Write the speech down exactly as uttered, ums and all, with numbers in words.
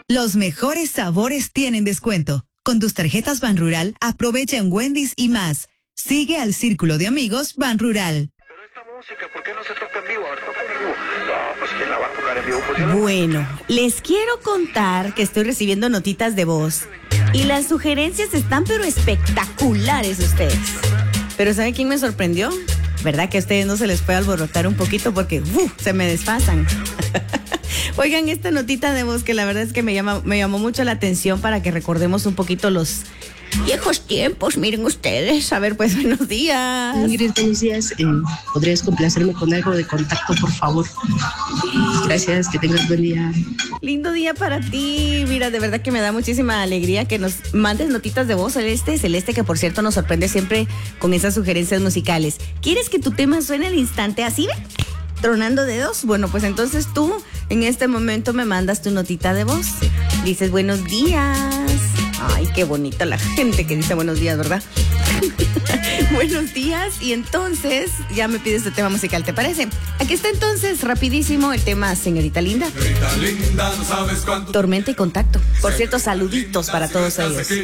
Los mejores sabores tienen descuento. Con tus tarjetas Banrural, aprovecha en Wendy's y más. Sigue al Círculo de Amigos Banrural. Pero esta música, ¿por qué no se toca en vivo? A ver, toca en vivo. No, pues ¿quién la va a tocar en vivo? Pues, yo no... Bueno, les quiero contar que estoy recibiendo notitas de voz. Y las sugerencias están pero espectaculares ustedes. Pero ¿saben quién me sorprendió? ¿Verdad que a ustedes no se les puede alborotar un poquito porque uh, se me desfasan? Oigan, esta notita de voz que la verdad es que me, llama, me llamó mucho la atención para que recordemos un poquito los viejos tiempos. Miren ustedes, a ver, pues buenos días. Ingrid, buenos días. Eh, ¿Podrías complacerme con algo de contacto, por favor? Gracias, que tengas buen día. Lindo día para ti. Mira, de verdad que me da muchísima alegría que nos mandes notitas de voz, Celeste. Celeste, que por cierto nos sorprende siempre con esas sugerencias musicales. ¿Quieres que tu tema suene al instante así, ve? Tronando dedos. Bueno, pues entonces tú en este momento me mandas tu notita de voz. Dices buenos días. Ay, qué bonita la gente que dice buenos días, ¿verdad? Buenos días. Y entonces ya me pides tu tema musical, ¿te parece? Aquí está entonces rapidísimo el tema, señorita linda. Señorita linda, no sabes cuánto. Tormenta y Contacto. Por cierto, saluditos para todos ellos.